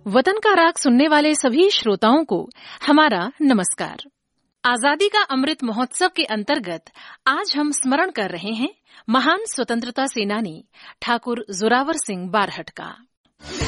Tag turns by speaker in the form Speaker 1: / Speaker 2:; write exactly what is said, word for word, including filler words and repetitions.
Speaker 1: वतन का राग सुनने वाले सभी श्रोताओं को हमारा नमस्कार। आजादी का अमृत महोत्सव के अंतर्गत आज हम स्मरण कर रहे हैं महान स्वतंत्रता सेनानी ठाकुर जोरावर सिंह बारहट का।